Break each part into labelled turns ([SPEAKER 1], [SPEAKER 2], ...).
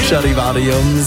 [SPEAKER 1] Charivari um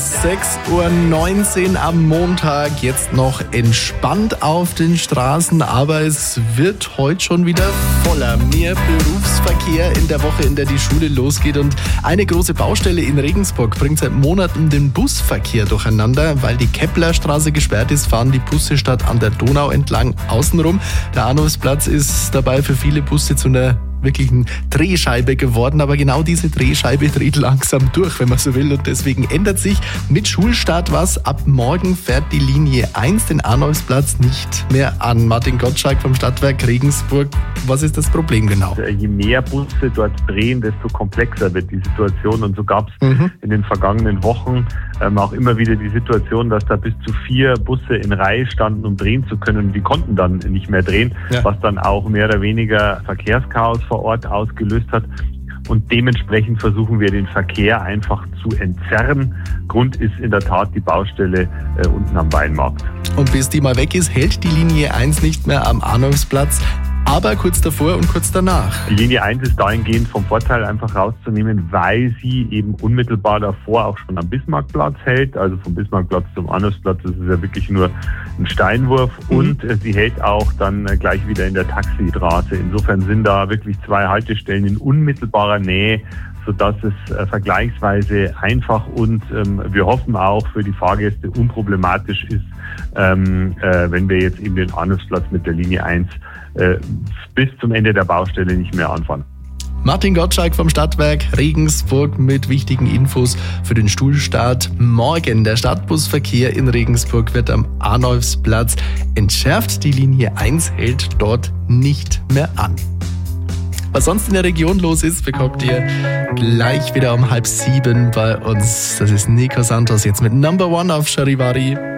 [SPEAKER 1] 6.19 Uhr am Montag. Jetzt noch entspannt auf den Straßen, aber es wird heute schon wieder voller. Mehr Berufsverkehr in der Woche, in der die Schule losgeht. Und eine große Baustelle in Regensburg bringt seit Monaten den Busverkehr durcheinander. Weil die Keplerstraße gesperrt ist, fahren die Busse statt an der Donau entlang außenrum. Der Arnulfsplatz ist dabei für viele Busse zu einer wirklichen Drehscheibe geworden, aber genau diese Drehscheibe dreht langsam durch, wenn man so will, und deswegen ändert sich mit Schulstart was. Ab morgen fährt die Linie 1 den Arnulfsplatz nicht mehr an. Martin Gottschalk vom Stadtwerk Regensburg, was ist das Problem genau?
[SPEAKER 2] Je mehr Busse dort drehen, desto komplexer wird die Situation, und so gab es in den vergangenen Wochen auch immer wieder die Situation, dass da bis zu 4 Busse in Reihe standen, um drehen zu können, und die konnten dann nicht mehr drehen, was dann auch mehr oder weniger Verkehrschaos vor Ort ausgelöst hat. Und dementsprechend versuchen wir, den Verkehr einfach zu entzerren. Grund ist in der Tat die Baustelle unten am Weinmarkt.
[SPEAKER 1] Und bis die mal weg ist, hält die Linie 1 nicht mehr am Arnulfsplatz, aber kurz davor und kurz danach.
[SPEAKER 2] Die Linie 1 ist dahingehend vom Vorteil einfach rauszunehmen, weil sie eben unmittelbar davor auch schon am Bismarckplatz hält. Also vom Bismarckplatz zum Arnulfsplatz, das ist ja wirklich nur ein Steinwurf. Und sie hält auch dann gleich wieder in der Taxistraße. Insofern sind da wirklich 2 Haltestellen in unmittelbarer Nähe, sodass es vergleichsweise einfach und wir hoffen auch für die Fahrgäste unproblematisch ist, wenn wir jetzt eben den Arnulfsplatz mit der Linie 1 bis zum Ende der Baustelle nicht mehr anfahren.
[SPEAKER 1] Martin Gottschalk vom Stadtwerk Regensburg mit wichtigen Infos für den Schulstart morgen. Der Stadtbusverkehr in Regensburg wird am Arnulfsplatz entschärft. Die Linie 1 hält dort nicht mehr an. Was sonst in der Region los ist, bekommt ihr gleich wieder um 6:30 bei uns. Das ist Nico Santos jetzt mit Number One auf Charivari.